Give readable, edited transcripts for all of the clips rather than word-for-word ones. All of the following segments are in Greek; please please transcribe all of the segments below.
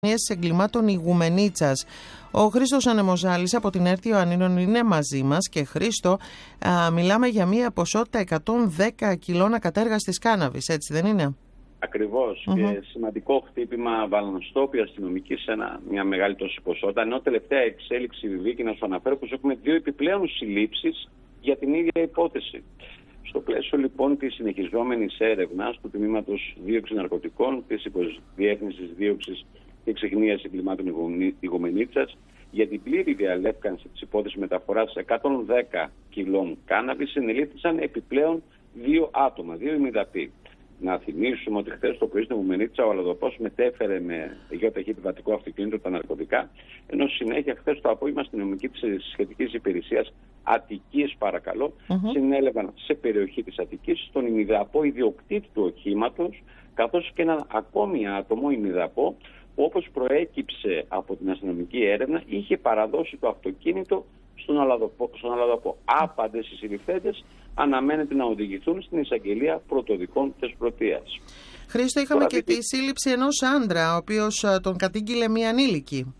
Εγκλημάτων Ιγουμενίτσας. Ο Χρήστος Ανεμοζάλης από την Έρτη Ιωαννίνων είναι μαζί μας και Χρήστο, μιλάμε για μια ποσότητα 110 κιλών ακατέργαστης κάναβης, έτσι δεν είναι? Ακριβώς. Και σημαντικό χτύπημα βαλανστόπι αστυνομική σε μια μεγάλη τόση ποσότητα. Ενώ τελευταία εξέλιξη, Βίκη, να σου αναφέρω πως έχουμε 2 επιπλέον συλλήψεις για την ίδια υπόθεση. Στο πλαίσιο λοιπόν της συνεχιζόμενης έρευνας του Τμήματος Δίωξης Ναρκωτικών, της Υποδιεύθυνσης Δίωξης και Εξεχνίας Εγκλημάτων Ιγουμενίτσας, για την πλήρη διαλεύκανση της υπόθεσης μεταφοράς 110 κιλών κάναβης, συνελήφθησαν επιπλέον 2 άτομα, 2 ημιδαποί. Να θυμίσουμε ότι χθες το πρωί στην Ιγουμενίτσα ο αλλοδαπός μετέφερε με γεωταχή επιβατικό αυτοκίνητο τα ναρκωτικά, ενώ συνέχεια χθες το απόγευμα αστυνομικοί της σχετικής υπηρεσίας Αττικής, συνέλαβαν σε περιοχή της Αττικής τον ημιδαπό ιδιοκτήτη του οχήματος, καθώς και έναν ακόμη άτομο ημιδαπό που, όπως προέκυψε από την αστυνομική έρευνα, είχε παραδώσει το αυτοκίνητο στον αλλοδαπό. Άπαντες οι συλληφθέντες αναμένεται να οδηγηθούν στην εισαγγελία πρωτοδικών Θεσπρωτείας. Χρήστο, είχαμε και τη σύλληψη ενός άντρα, ο οποίος τον κατήγγειλε μία ανήλικη.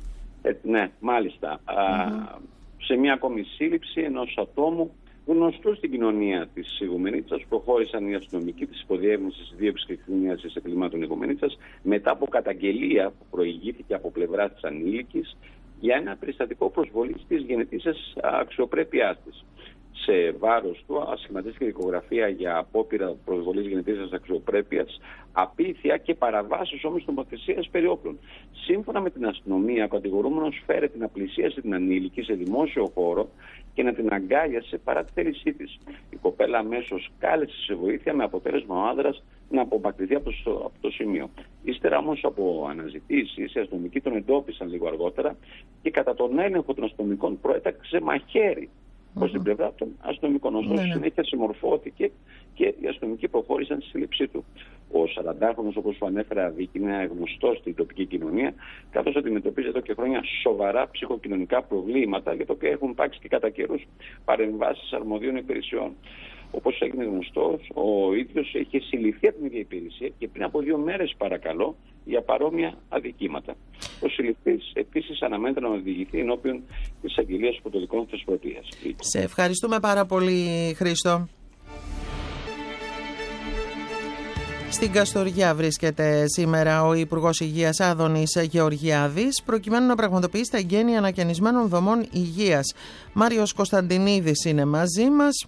Ναι, μάλιστα. Σε μια ακόμη σύλληψη ενός ατόμου γνωστού στην κοινωνία της Ιγουμενίτσας, προχώρησαν οι αστυνομικοί της Υποδιεύθυνσης Δίωξης και Εξεχνίας Εγκλημάτων Ιγουμενίτσας μετά από καταγγελία που προηγήθηκε από πλευρά της ανήλικης για ένα περιστατικό προσβολής της γενετήσιας αξιοπρέπειάς της. Σε βάρος του σχηματίστηκε δικογραφία για απόπειρα προσβολής γενετήσιας αξιοπρέπειας, απίθεια και παραβάσεις όμως νομοθεσίας περί όπλων. Σύμφωνα με την αστυνομία, ο κατηγορούμενος φέρεται να πλησίασε την ανήλικη σε δημόσιο χώρο και να την αγκάλιασε παρά τη θέλησή της. Η κοπέλα αμέσως κάλεσε σε βοήθεια, με αποτέλεσμα ο άνδρας να απομακρυνθεί από το σημείο. Ύστερα όμως από αναζητήσεις, οι αστυνομικοί τον εντόπισαν λίγο αργότερα και κατά τον έλεγχο των αστυνομικών προέταξε μαχαίρι προς την πλευρά των αστυνομικών. Ωστόσο, συνέχεια συμμορφώθηκε και οι αστυνομικοί προχώρησαν στη σύλληψή του. Ο 40χρονος, όπως σου ανέφερα, Βίκη, είναι γνωστός στην τοπική κοινωνία, καθώς αντιμετωπίζει εδώ και χρόνια σοβαρά ψυχοκοινωνικά προβλήματα, για τα οποία έχουν υπάρξει και κατά καιρούς παρεμβάσεις αρμοδίων υπηρεσιών. Όπως έγινε γνωστός, ο ίδιος είχε συλληφθεί από την ίδια υπηρεσία και πριν από 2 μέρες, παρακαλώ, για παρόμοια αδικήματα. Ο συλληφθής επίσης αναμένεται να οδηγηθεί ενώπιον της Αγγελίας Πρωτοδικών Θεσπρωτείας. Σε ευχαριστούμε πάρα πολύ, Χρήστο. Στην Καστοριά βρίσκεται σήμερα ο Υπουργός Υγείας Άδωνης Γεωργιάδης, προκειμένου να πραγματοποιήσει τα εγγένεια ανακαινισμένων δομών υγείας. Μάριος Κωνσταντινίδης είναι μαζί μας.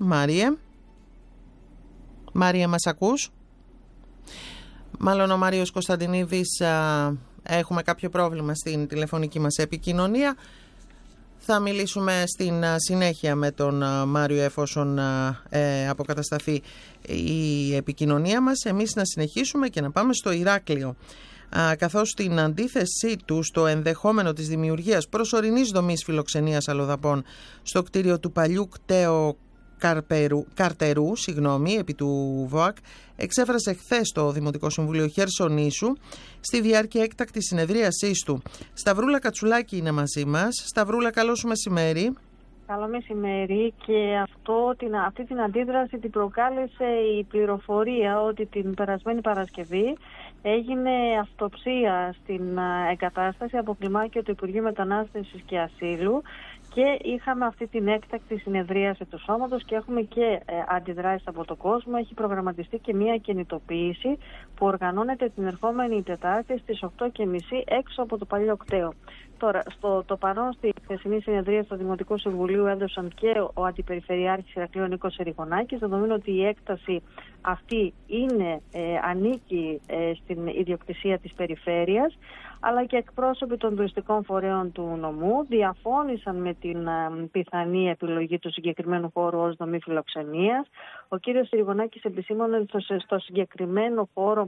Μάριε, μας ακούς? Μάλλον ο Μάριος Κωνσταντινίδης, έχουμε κάποιο πρόβλημα στην τηλεφωνική μας επικοινωνία. Θα μιλήσουμε στην συνέχεια με τον Μάριο εφόσον αποκατασταθεί η επικοινωνία μας. Εμείς να συνεχίσουμε και να πάμε στο Ηράκλειο, καθώς στην αντίθεσή του στο ενδεχόμενο της δημιουργίας προσωρινής δομής φιλοξενίας αλλοδαπών στο κτίριο του παλιού κταίου Καρτερού, επί του ΒΟΑΚ, εξέφρασε χθες το Δημοτικό Συμβούλιο Χερσονήσου στη διάρκεια έκτακτης συνεδρίασής του. Σταυρούλα Κατσουλάκη είναι μαζί μας. Σταυρούλα, καλό σου μεσημέρι. Καλό μεσημέρι. Και αυτή την αντίδραση την προκάλεσε η πληροφορία ότι την περασμένη Παρασκευή έγινε αυτοψία στην εγκατάσταση από κλιμάκιο του Υπουργείου Μετανάστευσης και Ασύλου και είχαμε αυτή την έκτακτη συνεδρίαση του σώματος και έχουμε και αντιδράσεις από τον κόσμο. Έχει προγραμματιστεί και μια κινητοποίηση που οργανώνεται την ερχόμενη Τετάρτη στις 8:30 έξω από το παλιό κτέο. Τώρα, το παρόν στη χθεσινή συνεδρία στο Δημοτικό Συμβουλίο έδωσαν και ο Αντιπεριφερειάρχης Ηρακλείου Νίκος Ερηγονάκης, δεδομένου ότι η έκταση αυτή ανήκει στην ιδιοκτησία της περιφέρειας, αλλά και εκπρόσωποι των τουριστικών φορέων του νομού διαφώνησαν με την πιθανή επιλογή του συγκεκριμένου χώρου ως δομή φιλοξενίας. Ο κύριος Ερηγονάκης επισήμανε ότι στο συγκεκριμένο χώρο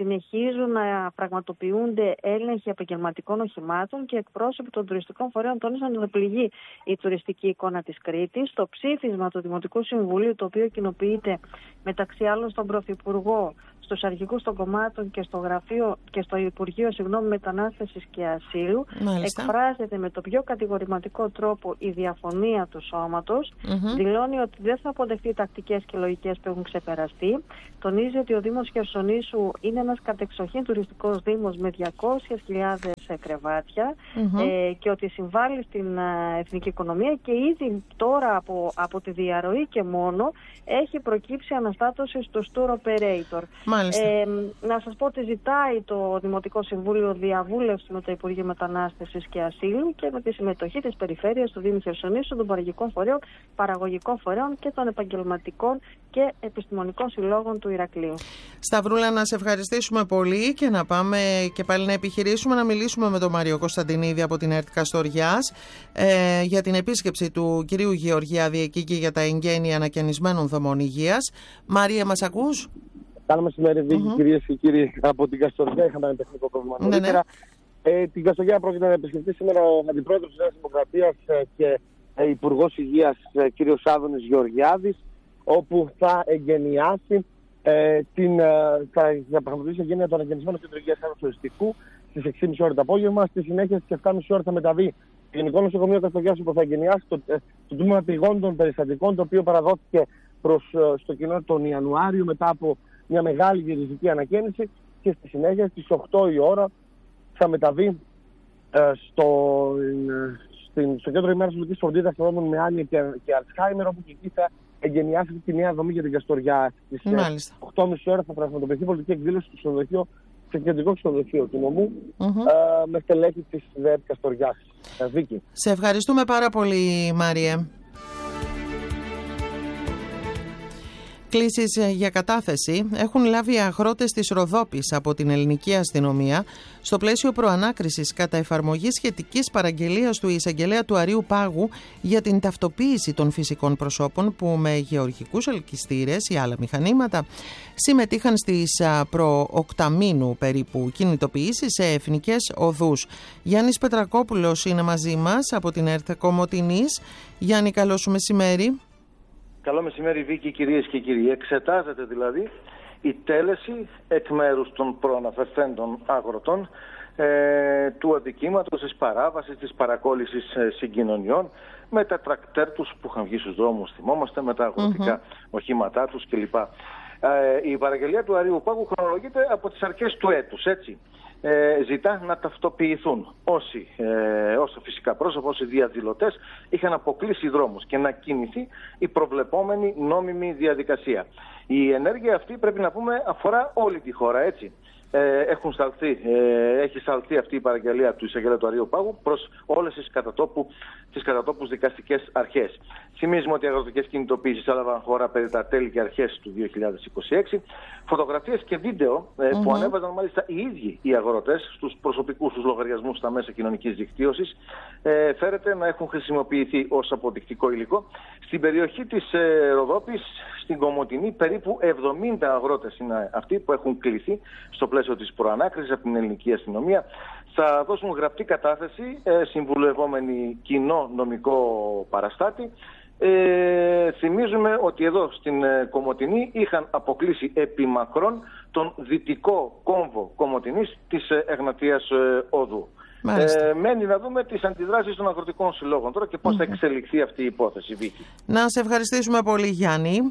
συνεχίζουν να πραγματοποιούνται έλεγχοι επαγγελματικών οχημάτων και εκπρόσωποι των τουριστικών φορέων τόνισαν μπορούσε να πληγεί η τουριστική εικόνα της Κρήτης. Το ψήφισμα του Δημοτικού Συμβουλίου, το οποίο κοινοποιείται μεταξύ άλλων στον Πρωθυπουργό, στους αρχηγούς των κομμάτων και στο γραφείο και στο Υπουργείο Μετανάστευσης και Ασύλου, εκφράζεται με το πιο κατηγορηματικό τρόπο η διαφωνία του σώματος. Δηλώνει ότι δεν θα αποδεχτεί τακτικές και λογικές που έχουν ξεπεραστεί. Τονίζει ότι ο Δήμος Χερσονήσου είναι ένας κατεξοχήν τουριστικός δήμος με 200.000 κρεβάτια και ότι συμβάλλει στην εθνική οικονομία, και ήδη τώρα από τη διαρροή και μόνο έχει προκύψει αναστάτωση στους tour operator. Να σας πω ότι ζητάει το Δημοτικό Συμβούλιο διαβούλευση με το Υπουργείο Μετανάστευσης και Ασύλου και με τη συμμετοχή της Περιφέρειας του Δήμου Χερσονήσου, των παραγωγικών φορέων, και των επαγγελματικών και επιστημονικών συλλόγων του Ηρακλείου. Σταυρούλα, να σε ευχαριστήσουμε πολύ και να πάμε και πάλι να επιχειρήσουμε να μιλήσουμε με τον Μάριο Κωνσταντινίδη από την ΕΡΤ Καστοριάς για την επίσκεψη του κυρίου Γεωργιάδη εκεί και για τα εγγένεια ανακαινισμένων δομών υγείας. Μάρια, μας ακούς? Καλό μεσημέρι, Βίκη, κυρίες και κύριοι από την Καστοριά. Είχαμε ένα τεχνικό πρόβλημα νωρίτερα. Την Καστοριά πρόκειται να επισκεφτεί σήμερα ο Αντιπρόεδρος της Νέας Δημοκρατίας και Υπουργός Υγείας, κύριος Άδωνης Γεωργιάδης, όπου θα εγγενιάσει θα πραγματοποιήσει εγγένεια του ανακαινισμένου κέντρου υγείας Αναστοριστικού στις 6.30 ώρα το απόγευμα. Στη συνέχεια στις 7.30 ώρα θα μεταβεί το Γενικό Νοσοκομείο Καστοριάς, όπου θα εγγενιάσει το τμήμα πηγών των περιστατικών, το οποίο παραδόθηκε στο κοινό τον Ιανουάριο μετά από μια μεγάλη γυριζική ανακαίνιση, και στη συνέχεια στις 8 η ώρα θα μεταβεί στο κέντρο ημέρας φροντίδας ατόμων με άνοια και Αλτσχάιμερ, όπου και εκεί θα εγγενιάσει τη νέα δομή για την Καστοριά. Στις 8.30 ώρα θα πραγματοποιηθεί πολιτική εκδήλωση στο κεντρικό ξενοδοχείο του νομού με στελέχη της ΔΕΕΠ Καστοριάς. Βίκη. Σε ευχαριστούμε πάρα πολύ, Μάριε. Κλήσεις για κατάθεση έχουν λάβει οι αγρότες της Ροδόπης από την ελληνική αστυνομία στο πλαίσιο προανάκρισης κατά εφαρμογή σχετικής παραγγελίας του εισαγγελέα του Αρείου Πάγου για την ταυτοποίηση των φυσικών προσώπων που με γεωργικούς ελκυστήρες ή άλλα μηχανήματα συμμετείχαν στις προοκταμήνου περίπου κινητοποιήσεις σε εθνικές οδούς. Γιάννης Πετρακόπουλος είναι μαζί μας από την ΕΡΤ Κομοτηνής. Γιάννη, καλό σου μεσημέρι. Καλό μεσημέρι, Βίκη, κυρίες και κύριοι. Εξετάζεται δηλαδή η τέλεση εκ μέρους των προαναφερθέντων αγροτών του αντικείμενος της παράβασης, της παρακόλλησης συγκοινωνιών με τα τρακτέρ τους που είχαν βγει στους δρόμους, θυμόμαστε, με τα αγροτικά οχήματά τους κλπ. Η παραγγελία του Αρείου Πάγου χρονολογείται από τις αρχές του έτους, έτσι. Ζητά να ταυτοποιηθούν όσοι φυσικά πρόσωπα, όσοι διαδηλωτές είχαν αποκλείσει δρόμους και να κινηθεί η προβλεπόμενη νόμιμη διαδικασία. Η ενέργεια αυτή, πρέπει να πούμε, αφορά όλη τη χώρα, έτσι. Έχει σταλθεί αυτή η παραγγελία του εισαγγελέα του Αρείου Πάγου προς όλες τις κατατόπους δικαστικές αρχές. Θυμίζουμε ότι οι αγροτικές κινητοποίησεις έλαβαν χώρα περί τα τέλη και αρχές του 2026. Φωτογραφίες και βίντεο που ανέβαζαν μάλιστα οι ίδιοι οι αγρότες στους προσωπικούς τους λογαριασμούς στα μέσα κοινωνικής δικτύωσης φέρεται να έχουν χρησιμοποιηθεί ως αποδεικτικό υλικό. Στην περιοχή της Ροδόπης, στην Κομοτηνή, περίπου 70 αγρότες είναι αυτοί που έχουν κληθεί στο πλαίσιο της προανάκρισης από την ελληνική αστυνομία. Θα δώσουν γραπτή κατάθεση συμβουλευόμενοι κοινό νομικό παραστάτη. Θυμίζουμε ότι εδώ στην Κομοτηνή είχαν αποκλείσει επί μακρόν τον δυτικό κόμβο Κομοτηνής της Εγνατίας Οδού. Μένει να δούμε τις αντιδράσεις των αγροτικών συλλόγων τώρα και πώς θα εξελιχθεί αυτή η υπόθεση, Βίκη. Να σε ευχαριστήσουμε πολύ, Γιάννη.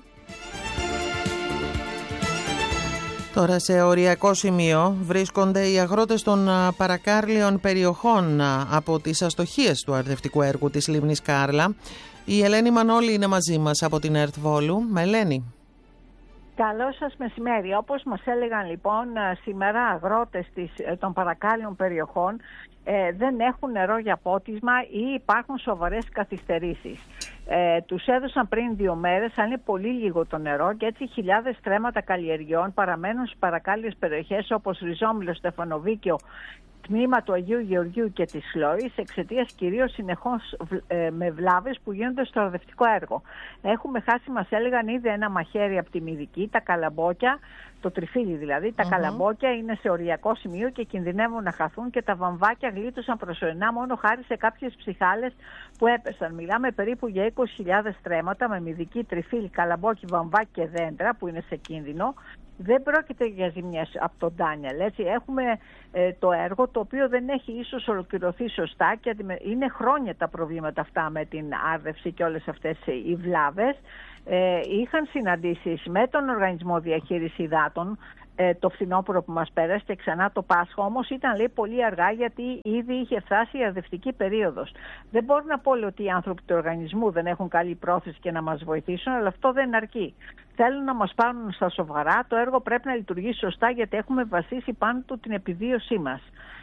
Τώρα σε οριακό σημείο βρίσκονται οι αγρότες των παρακάρλιων περιοχών από τις αστοχίες του αρδευτικού έργου της λίμνης Κάρλα. Η Ελένη Μανώλη είναι μαζί μας από την ΕΡΤ Βόλου. Με Ελένη. Καλό σας μεσημέρι. Όπως μας έλεγαν λοιπόν σήμερα αγρότες των παρακάλιων περιοχών δεν έχουν νερό για πότισμα ή υπάρχουν σοβαρές καθυστερήσεις. Τους έδωσαν πριν 2 μέρες, αλλά είναι πολύ λίγο το νερό και έτσι χιλιάδες στρέμματα καλλιεργειών παραμένουν στις παρακάλιες περιοχές όπως Ριζόμυλο, Στεφανοβίκιο, τμήμα του Αγίου Γεωργίου και της Χλώρης, εξαιτίας κυρίως συνεχώς με βλάβες που γίνονται στο αρδευτικό έργο. Έχουμε χάσει, μας έλεγαν, ήδη ένα μαχαίρι από τη Μυδική, τα καλαμπόκια, το τριφύλι δηλαδή, τα καλαμπόκια είναι σε οριακό σημείο και κινδυνεύουν να χαθούν, και τα βαμβάκια γλίτωσαν προσωρινά μόνο χάρη σε κάποιες ψυχάλες που έπεσαν. Μιλάμε περίπου για 20.000 στρέμματα με Μυδική, τριφύλι, καλαμπόκι, βαμβάκι και δέντρα που είναι σε κίνδυνο. Δεν πρόκειται για ζημιές από τον Ντάνιελ. Έχουμε το έργο το οποίο δεν έχει ίσως ολοκληρωθεί σωστά και είναι χρόνια τα προβλήματα αυτά με την άρδευση και όλες αυτές οι βλάβες. Είχαν συναντήσεις με τον Οργανισμό Διαχείρισης Υδάτων το φθινόπωρο που μας πέρασε και ξανά το Πάσχα, όμως ήταν, λέει, πολύ αργά, γιατί ήδη είχε φτάσει η αρδευτική περίοδος. Δεν μπορώ να πω, λέει, ότι οι άνθρωποι του οργανισμού δεν έχουν καλή πρόθεση και να μας βοηθήσουν, αλλά αυτό δεν αρκεί. Θέλουν να μας πάρουν στα σοβαρά, το έργο πρέπει να λειτουργήσει σωστά, γιατί έχουμε βασίσει πάνω του την επιβίωσή μας.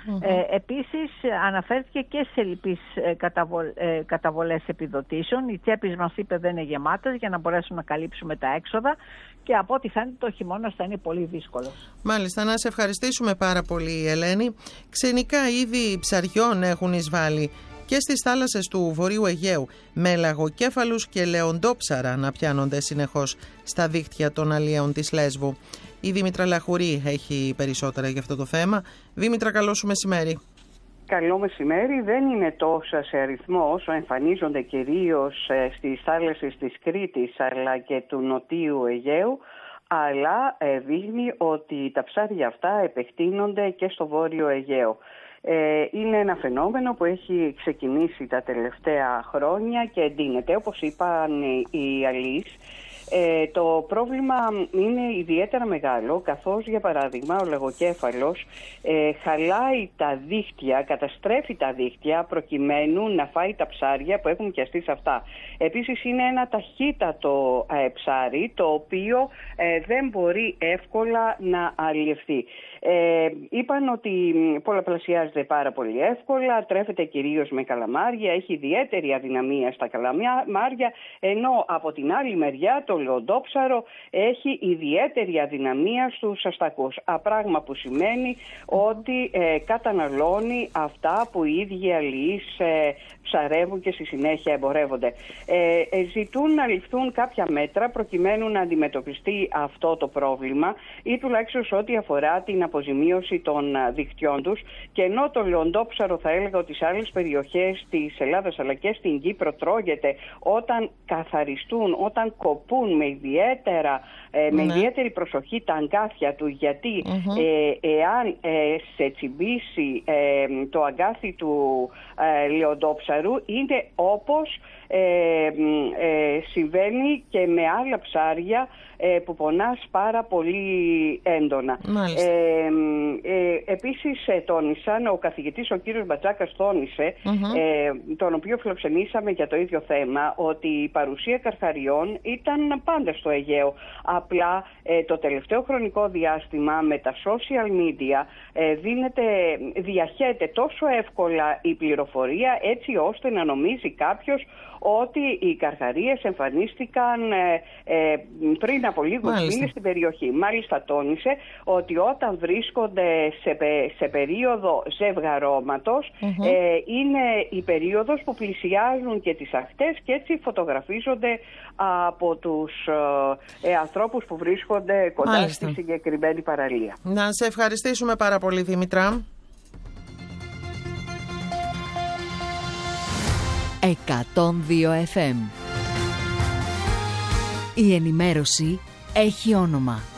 Επίσης αναφέρθηκε και σε λυπείς καταβολές επιδοτήσεων. Οι τσέπες, μας είπε, δεν είναι γεμάτες για να μπορέσουμε να καλύψουμε τα έξοδα, και από ό,τι φαίνεται το χειμώνα θα είναι πολύ δύσκολο. Μάλιστα, να σε ευχαριστήσουμε πάρα πολύ, Ελένη. Ξενικά είδη ψαριών έχουν εισβάλει και στις θάλασσες του Βορείου Αιγαίου, με λαγοκέφαλους και λεοντόψαρα να πιάνονται συνεχώς στα δίχτυα των αλλιέων της Λέσβου. Η Δήμητρα Λαχουρή έχει περισσότερα για αυτό το θέμα. Δήμητρα, καλό σου μεσημέρι. Καλό μεσημέρι. Δεν είναι τόσα σε αριθμό όσο εμφανίζονται κυρίως στις θάλασσες της Κρήτης αλλά και του Νοτίου Αιγαίου, αλλά δείχνει ότι τα ψάρια αυτά επεκτείνονται και στο Βόρειο Αιγαίο. Είναι ένα φαινόμενο που έχει ξεκινήσει τα τελευταία χρόνια και εντείνεται, όπως είπαν οι αλλοίς. Το πρόβλημα είναι ιδιαίτερα μεγάλο, καθώς για παράδειγμα ο λαγοκέφαλος χαλάει τα δίχτυα, καταστρέφει τα δίχτυα προκειμένου να φάει τα ψάρια που έχουν πιαστεί σε αυτά. Επίσης είναι ένα ταχύτατο ψάρι, το οποίο δεν μπορεί εύκολα να αλλιευθεί. Είπαν ότι πολλαπλασιάζεται πάρα πολύ εύκολα, τρέφεται κυρίως με καλαμάρια, έχει ιδιαίτερη αδυναμία στα καλαμάρια, ενώ από την άλλη μεριά το λεοντόψαρο έχει ιδιαίτερη αδυναμία στους αστακούς. Πράγμα που σημαίνει ότι καταναλώνει αυτά που οι ίδιοι αλλοίς ψαρεύουν και στη συνέχεια εμπορεύονται. Ζητούν να ληφθούν κάποια μέτρα προκειμένου να αντιμετωπιστεί αυτό το πρόβλημα, ή τουλάχιστον σε ό,τι αφορά την αποζημίωση των δικτυών τους. Και ενώ το λεοντόψαρο, θα έλεγα ότι σε άλλες περιοχές της Ελλάδας αλλά και στην Κύπρο τρώγεται όταν καθαριστούν, όταν κοπούν με ιδιαίτερη προσοχή τα αγκάθια του, γιατί εάν σε τσιμπήσει το αγκάθι του λεοντόψαρου, είναι όπως συμβαίνει και με άλλα ψάρια που πονάς πολύ έντονα. Επίσης τόνισαν, ο καθηγητής ο κύριος Μπατζάκας τόνισε, τον οποίο φιλοξενήσαμε για το ίδιο θέμα, ότι η παρουσία καρχαριών ήταν πάντα στο Αιγαίο. Απλά το τελευταίο χρονικό διάστημα με τα social media διαχέεται τόσο εύκολα η πληροφορία, έτσι ώστε να νομίζει κάποιος ότι οι καρχαρίες εμφανίστηκαν πριν από λίγους μήνες στην περιοχή. Μάλιστα τόνισε ότι όταν βρίσκονται σε περίοδο ζευγαρώματος είναι η περίοδος που πλησιάζουν και τις ακτές και έτσι φωτογραφίζονται από τους ανθρώπους που βρίσκονται κοντά στη συγκεκριμένη παραλία. Να σε ευχαριστήσουμε πάρα πολύ, Δήμητρα. 102 FM. Η ενημέρωση έχει όνομα.